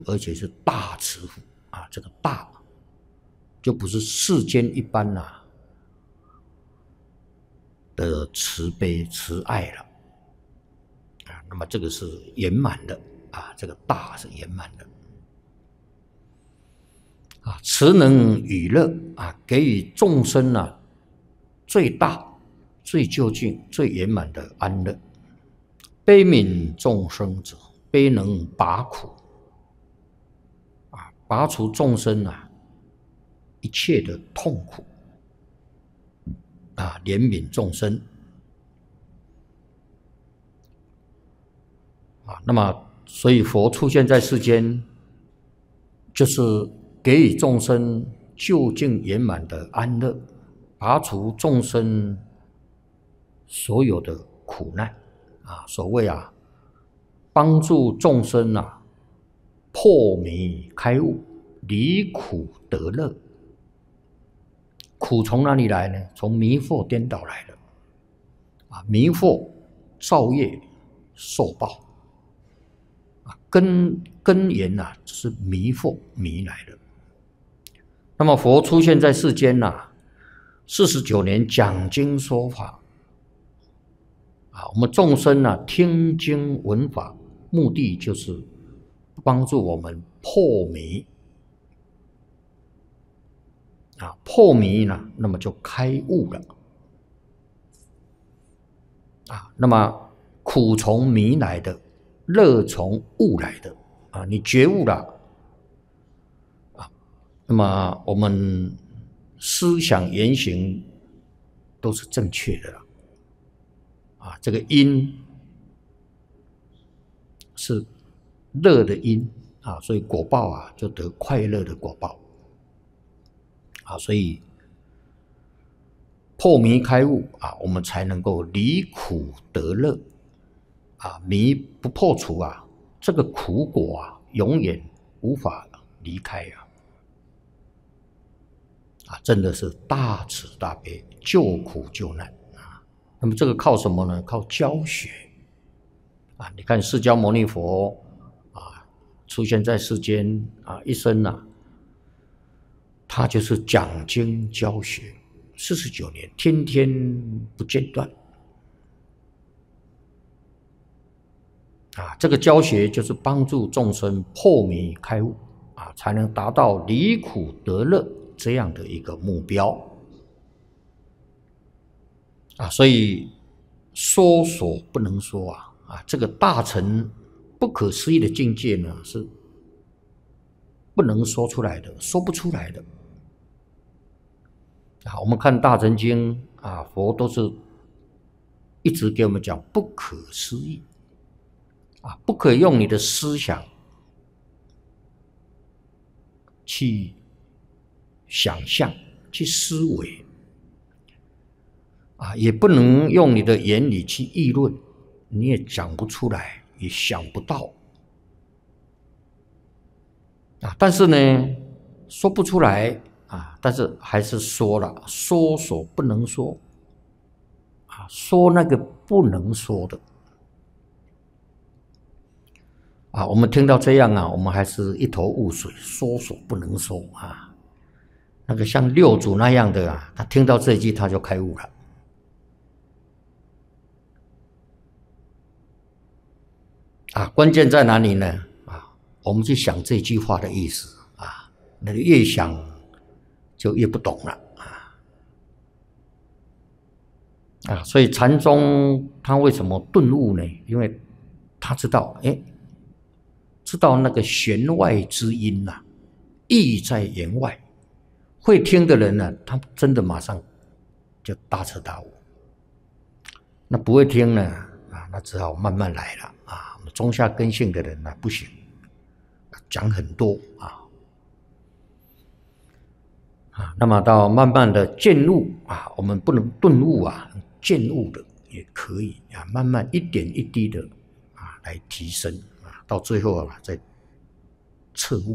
而且是大慈父啊，这个大就不是世间一般的慈悲慈爱了啊。那么这个是圆满的啊，这个大是圆满的啊，慈能与乐啊，给予众生最大、最究竟、最圆满的安乐。悲悯众生者，悲能拔苦啊，拔除众生一切的痛苦啊，怜悯众生啊。那么，所以佛出现在世间，就是给予众生究竟圆满的安乐，拔除众生所有的苦难啊。所谓帮助众生破迷开悟，离苦得乐。苦从哪里来呢？从迷惑颠倒来的啊！迷惑造业受报啊，根源是迷惑迷来的。那么佛出现在世间49年讲经说法啊，我们众生听经闻法，目的就是帮助我们破迷啊，破迷那么就开悟了啊。那么苦从迷来的，乐从悟来的啊。你觉悟了啊，那么我们思想言行都是正确的了啊。这个因是乐的因啊，所以果报就得快乐的果报啊。所以破迷开悟啊，我们才能够离苦得乐啊。迷不破除这个苦果永远无法离开真的是大慈大悲，救苦救难啊。那么这个靠什么呢？靠教学啊。你看释迦牟尼佛出现在世间一生他就是讲经教学49年，天天不间断啊。这个教学就是帮助众生破迷开悟啊，才能达到离苦得乐这样的一个目标啊。所以说所不能说这个大乘不可思议的境界呢，是不能说出来的，说不出来的啊。我们看大乘经佛都是一直给我们讲不可思议不可用你的思想去想象、去思维也不能用你的言语去议论，你也讲不出来，也想不到但是呢，说不出来但是还是说了，说所不能说说那个不能说的我们听到这样我们还是一头雾水，说所不能说那个像六祖那样的他听到这一句他就开悟了关键在哪里呢？我们去想这句话的意思那越想就越不懂了所以禅宗他为什么顿悟呢？因为他知道那个弦外之音意在言外，会听的人他真的马上就大彻大悟。那不会听呢那只好慢慢来了中下根性的人不行，讲很多那么到慢慢的渐悟我们不能顿悟渐悟的也可以慢慢一点一滴的来提升到最后再彻悟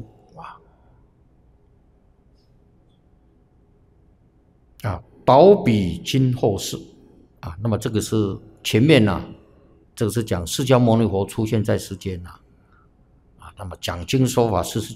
导彼今后世那么这个是前面这个是讲释迦牟尼佛出现在世间那么讲经说法，实实